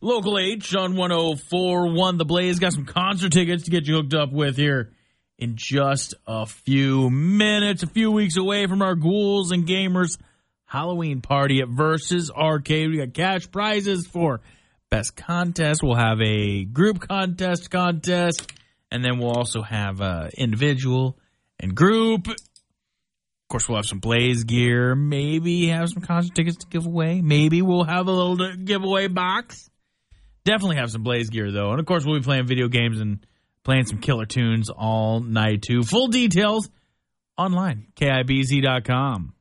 Local H on 104.1 The Blaze. Got some concert tickets to get you hooked up with here in just a few minutes. A few weeks away from our Ghouls and Gamers Halloween party at Versus Arcade. We got cash prizes for best contest. We'll have a group contest, and then we'll also have individual and group. Of course, we'll have some Blaze gear. Maybe have some concert tickets to give away. Maybe we'll have a little giveaway box. Definitely have some Blaze gear, though. And, of course, we'll be playing video games and playing some killer tunes all night, too. Full details online, KIBZ.com.